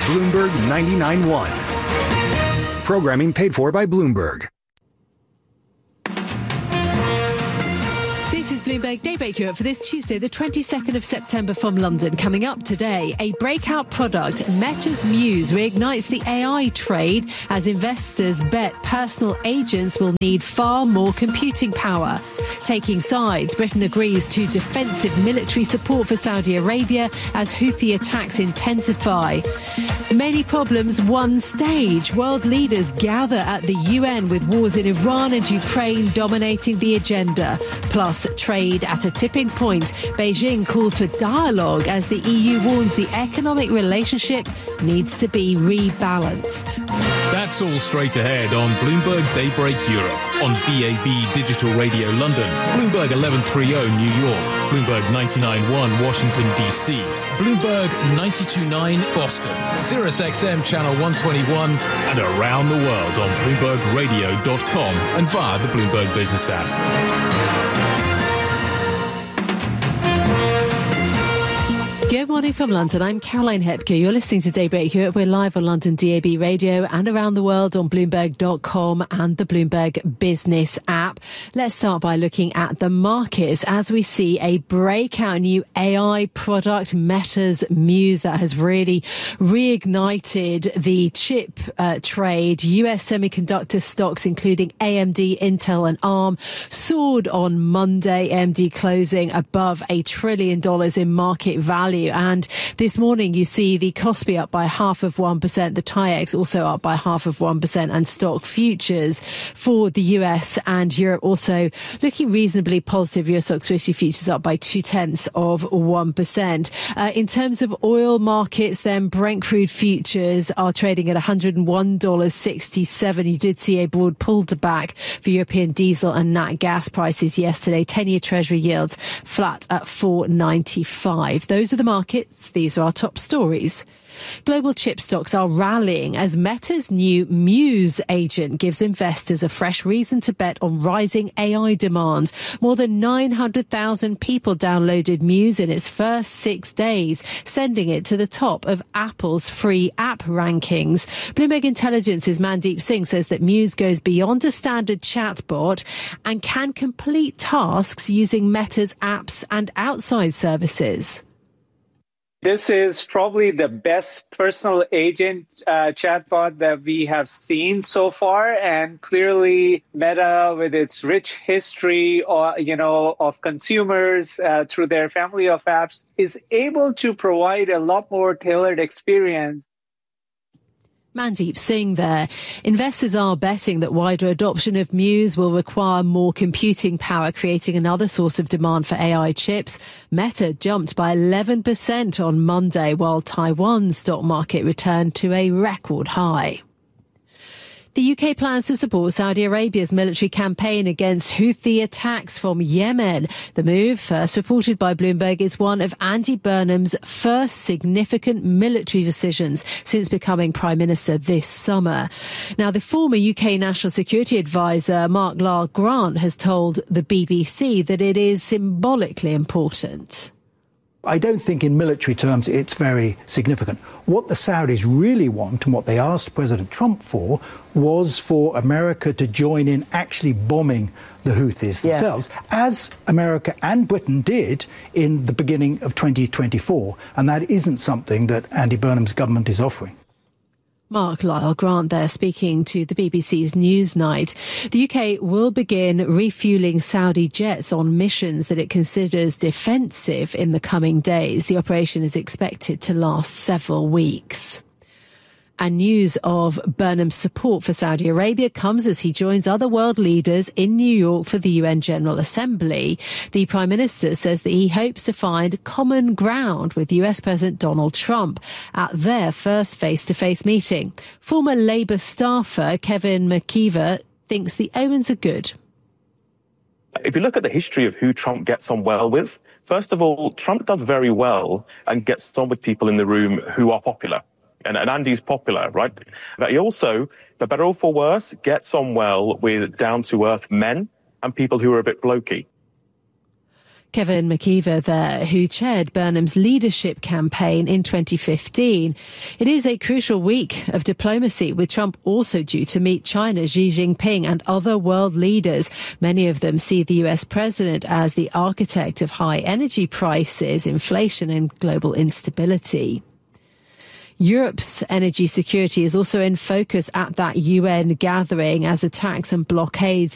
Bloomberg 99.1. Programming paid for by Bloomberg. This is Bloomberg Daybreak Europe for this Tuesday, the 22nd of September from London. Coming up today, a breakout product, Meta's Muse, reignites the AI trade as investors bet personal agents will need far more computing power. Taking sides, Britain agrees to defensive military support for Saudi Arabia as Houthi attacks intensify. Many problems, one stage. World leaders gather at the UN with wars in Iran and Ukraine dominating the agenda. Plus, trade at a tipping point. Beijing calls for dialogue as the EU warns the economic relationship needs to be rebalanced. That's all straight ahead on Bloomberg Daybreak Europe, on DAB Digital Radio London, Bloomberg 1130 New York, Bloomberg 99.1 Washington, D.C., Bloomberg 92.9 Boston, Sirius XM Channel 121, and around the world on BloombergRadio.com and via the Bloomberg Business app. Good morning from London. I'm Caroline Hepker. You're listening to Daybreak Europe. We're live on London DAB Radio and around the world on Bloomberg.com and the Bloomberg Business app. Let's start by looking at the markets as we see a breakout new AI product, Meta's Muse, that has really reignited the chip trade. US semiconductor stocks, including AMD, Intel and ARM, soared on Monday. AMD closing above $1 trillion in market value. And this morning, you see the Kospi up by 0.5%, the TAIEX also up by 0.5%, and stock futures for the US and Europe also looking reasonably positive. US Stocks 50 futures up by 0.2%. In terms of oil markets, then Brent crude futures are trading at $101.67. You did see a broad pullback for European diesel and nat gas prices yesterday. 10-year Treasury yields flat at 4.95. Those are the markets. These are our top stories. Global chip stocks are rallying as Meta's new Muse agent gives investors a fresh reason to bet on rising AI demand. More than 900,000 people downloaded Muse in its first 6 days, sending it to the top of Apple's free app rankings. Bloomberg Intelligence's Mandeep Singh says that Muse goes beyond a standard chatbot and can complete tasks using Meta's apps and outside services. This is probably the best personal agent chatbot that we have seen so far. And clearly, Meta, with its rich history of consumers through their family of apps, is able to provide a lot more tailored experience. Mandeep Singh there. Investors are betting that wider adoption of Muse will require more computing power, creating another source of demand for AI chips. Meta jumped by 11% on Monday, while Taiwan's stock market returned to a record high. The UK plans to support Saudi Arabia's military campaign against Houthi attacks from Yemen. The move, first reported by Bloomberg, is one of Andy Burnham's first significant military decisions since becoming Prime Minister this summer. Now, the former UK National Security Advisor, Mark Lyle Grant, has told the BBC that it is symbolically important. I don't think in military terms it's very significant. What the Saudis really want and what they asked President Trump for was for America to join in actually bombing the Houthis themselves, as America and Britain did in the beginning of 2024. And that isn't something that Andy Burnham's government is offering. Mark Lyle Grant there speaking to the BBC's Newsnight. The UK will begin refuelling Saudi jets on missions that it considers defensive in the coming days. The operation is expected to last several weeks. And news of Burnham's support for Saudi Arabia comes as he joins other world leaders in New York for the UN General Assembly. The Prime Minister says that he hopes to find common ground with US President Donald Trump at their first face-to-face meeting. Former Labour staffer Kevin McKeever thinks the omens are good. If you look at the history of who Trump gets on well with, first of all, Trump does very well and gets on with people in the room who are popular. And Andy's popular, right? But he also, for better or for worse, gets on well with down-to-earth men and people who are a bit blokey. Kevin McKeever there, who chaired Burnham's leadership campaign in 2015. It is a crucial week of diplomacy, with Trump also due to meet China's Xi Jinping and other world leaders. Many of them see the US president as the architect of high energy prices, inflation and global instability. Europe's energy security is also in focus at that UN gathering as attacks and blockades